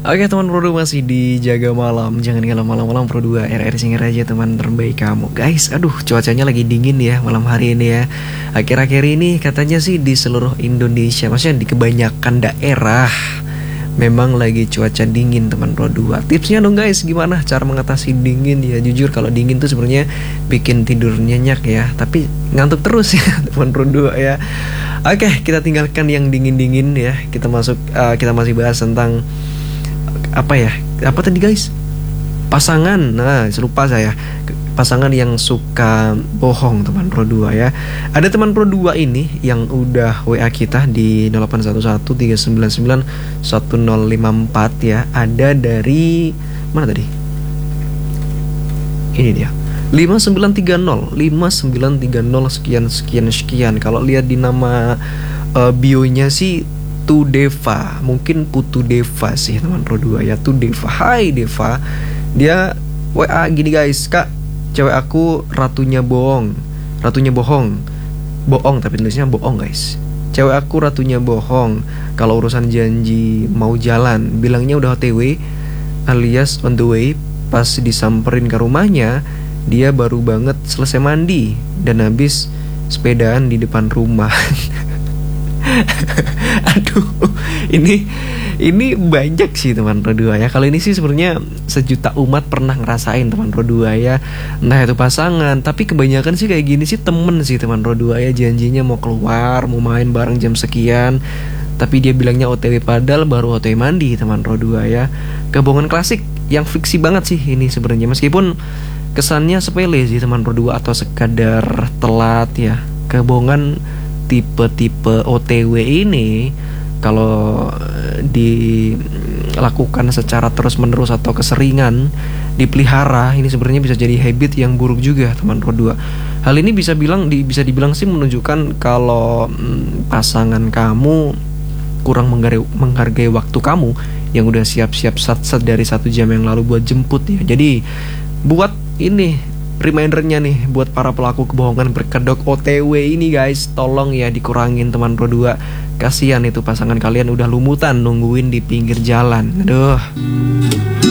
Oke teman Pro 2 masih dijaga malam. Jangan kalah malam-malam Pro 2. RR Singer aja teman terbaik kamu. Guys, aduh cuacanya lagi dingin ya malam hari ini ya. Akhir-akhir ini katanya sih di seluruh Indonesia, maksudnya di kebanyakan daerah memang lagi cuaca dingin teman Pro 2. Tipsnya dong guys, gimana cara mengatasi dingin ya? Jujur kalau dingin tuh sebenarnya bikin tidur nyenyak ya, tapi ngantuk terus ya teman Pro 2 ya. Oke, kita tinggalkan yang dingin-dingin ya. Kita masih bahas tentang apa tadi guys, pasangan. Nah selupa saya, pasangan yang suka bohong teman Pro 2 ya. Ada teman Pro 2 ini yang udah WA kita di 081139911054 ya. Ada dari mana tadi, ini dia 5930 sekian. Kalau lihat di nama bionya sih Tu Deva, mungkin Putu Deva sih teman Pro 2 ya. Tu Deva, hai Deva. Dia WA gini guys, kak, cewek aku ratunya bohong, tapi tulisnya bohong guys. Cewek aku ratunya bohong, kalau urusan janji mau jalan bilangnya udah OTW alias on the way. Pas disamperin ke rumahnya, dia baru banget selesai mandi dan habis sepedaan di depan rumah. Aduh, ini banyak sih teman Pro 2 ya. Kalau ini sih sebenarnya sejuta umat pernah ngerasain teman Pro 2 ya. Nah itu pasangan, tapi kebanyakan sih kayak gini sih temen sih teman Pro 2 ya. Janjinya mau keluar, mau main bareng jam sekian, tapi dia bilangnya OTW padahal baru OTW mandi teman Pro 2 ya. Kebohongan klasik yang fiksi banget sih ini sebenarnya, meskipun kesannya sepele sih teman Pro 2 atau sekadar telat ya. Kebohongan tipe-tipe OTW ini kalau dilakukan secara terus-menerus atau keseringan, dipelihara, ini sebenarnya bisa jadi habit yang buruk juga teman Pro 2. Hal ini bisa dibilang sih menunjukkan kalau pasangan kamu kurang menghargai waktu kamu yang udah siap-siap sat-sat dari 1 jam yang lalu buat jemput ya. Jadi buat ini remindernya nih buat para pelaku kebohongan berkedok OTW ini guys, tolong ya dikurangin teman Pro 2. Kasihan itu pasangan kalian udah lumutan nungguin di pinggir jalan. Aduh.